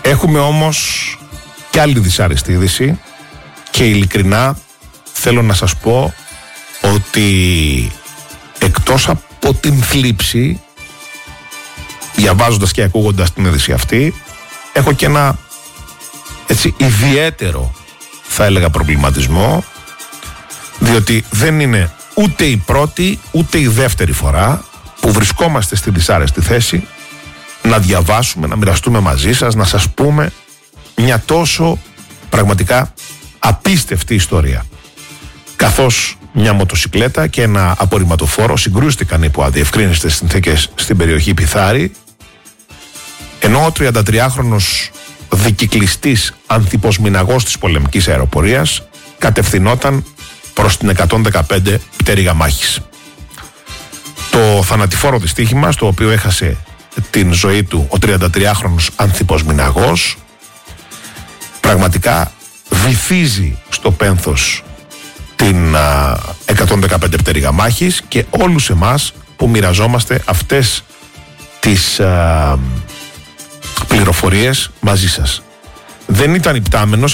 Έχουμε όμως και άλλη δυσάρεστη είδηση και ειλικρινά θέλω να σας πω ότι εκτός από την θλίψη, διαβάζοντας και ακούγοντας την είδηση αυτή, έχω και ένα έτσι ιδιαίτερο, θα έλεγα, προβληματισμό, διότι δεν είναι ούτε η πρώτη ούτε η δεύτερη φορά που βρισκόμαστε στη δυσάρεστη θέση να διαβάσουμε, να μοιραστούμε μαζί σας, να σας πούμε μια τόσο πραγματικά απίστευτη ιστορία. Καθώς μια μοτοσικλέτα και ένα απορριμματοφόρο συγκρούστηκαν υπό αδιευκρίνιστες συνθήκες στην περιοχή Πιθάρη, ενώ ο 33χρονος δικυκλιστής ανθιποσμηναγός της πολεμικής αεροπορίας κατευθυνόταν προς την 115 πτέρυγα μάχης. Το θανατηφόρο δυστύχημα, στο οποίο έχασε την ζωή του ο 33χρονος ανθιποσμηναγός, πραγματικά βυθίζει στο πένθος την 115 πτέρυγα μάχης και όλους εμάς που μοιραζόμαστε αυτές τις πληροφορίες μαζί σας. Δεν ήταν υπτάμενος